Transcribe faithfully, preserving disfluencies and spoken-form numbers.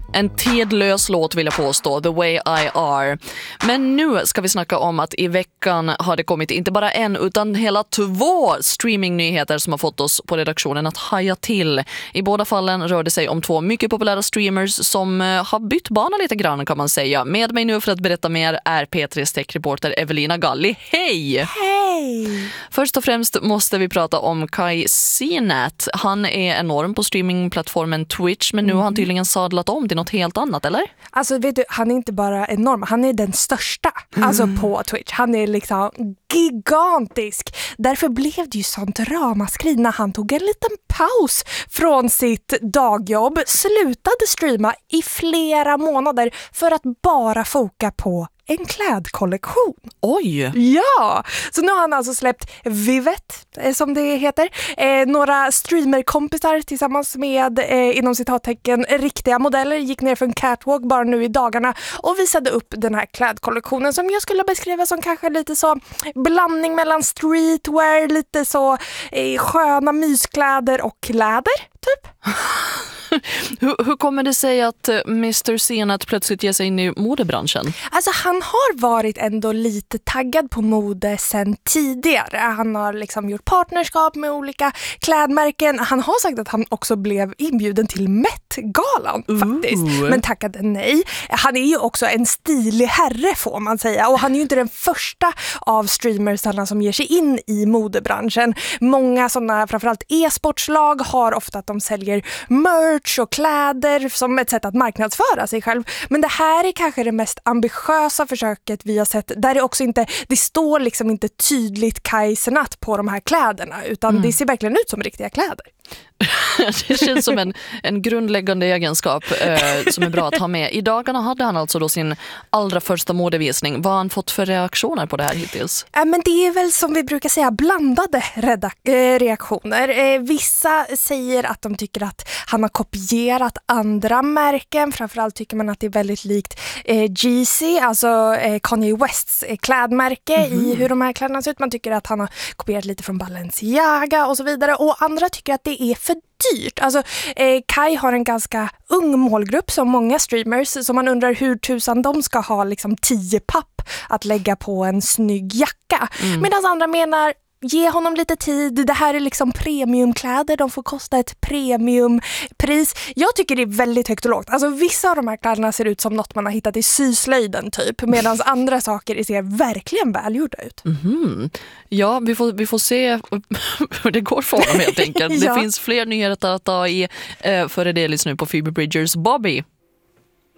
En tidlös låt vill jag påstå, The Way I Are. Men nu ska vi snacka om att i veckan har det kommit inte bara en utan hela två streamingnyheter som har fått oss på redaktionen att haja till. I båda fallen rör det sig om två mycket populära streamers som har bytt bana lite grann kan man säga. Med mig nu för att berätta mer är P tre:s techreporter Evelina Galli. Hej! Hej! Först och främst måste vi prata om Kai Cenat. Han är enorm på streamingplattformen Twitch, men nu har han tydligen sadlat om till något helt annat, eller? Alltså vet du, han är inte bara enorm, han är den största mm. alltså på Twitch. Han är liksom gigantisk. Därför blev det ju sånt ramaskri när han tog en liten paus från sitt dagjobb, slutade streama i flera månader för att bara foka på en klädkollektion. Oj! Ja, så nu har han alltså släppt Vivet, som det heter. Eh, några streamerkompisar tillsammans med, eh, inom citattecken, riktiga modeller gick ner för en catwalk bara nu i dagarna och visade upp den här klädkollektionen som jag skulle beskriva som kanske lite så blandning mellan streetwear, lite så eh, sköna myskläder och kläder, typ. hur, hur kommer det sig att mister Cenat plötsligt ger sig in i modebranschen? Alltså han har varit ändå lite taggad på mode sen tidigare. Han har liksom gjort partnerskap med olika klädmärken. Han har sagt att han också blev inbjuden till Met-galan faktiskt. Ooh. Men tackade nej. Han är ju också en stilig herre får man säga. Och han är ju inte den första av streamersarna som ger sig in i modebranschen. Många sådana, framförallt e-sportslag, har ofta att de säljer merch och kläder som ett sätt att marknadsföra sig själv. Men det här är kanske det mest ambitiösa försöket vi har sett. Där det också inte, det står liksom inte tydligt Kai Cenat på de här kläderna. Utan mm. det ser verkligen ut som riktiga kläder. Det känns som en, en grundläggande egenskap eh, som är bra att ha med. I dagarna hade han alltså då sin allra första modevisning. Vad har han fått för reaktioner på det här hittills? Ja, men det är väl som vi brukar säga blandade redak- äh, reaktioner. Eh, vissa säger att de tycker att han har kopierat andra märken. Framförallt tycker man att det är väldigt likt eh, Yeezy, alltså eh, Kanye Wests eh, klädmärke mm. i hur de här kläderna ser ut. Man tycker att han har kopierat lite från Balenciaga och så vidare. Och andra tycker att det är för dyrt. Alltså, eh, Kai har en ganska ung målgrupp som många streamers, så man undrar hur tusan de ska ha liksom tio papp att lägga på en snygg jacka. Mm. Medan andra menar, ge honom lite tid. Det här är liksom premiumkläder. De får kosta ett premiumpris. Jag tycker det är väldigt högt och lågt. Alltså vissa av de här kläderna ser ut som något man har hittat i syslöjden typ. Medan andra saker ser verkligen välgjorda ut. Mm-hmm. Ja, vi får, vi får se hur det går för honom helt enkelt. Ja. Det finns fler nyheter att ta i. Före det lyssnar nu på Phoebe Bridgers Bobby.